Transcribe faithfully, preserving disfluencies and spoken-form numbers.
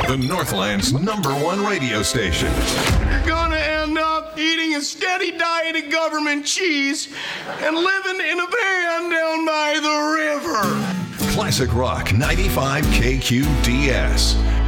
The Northland's number one radio station. You're gonna end up eating a steady diet of government cheese and living in a van down by the river. Classic Rock ninety-five K Q D S.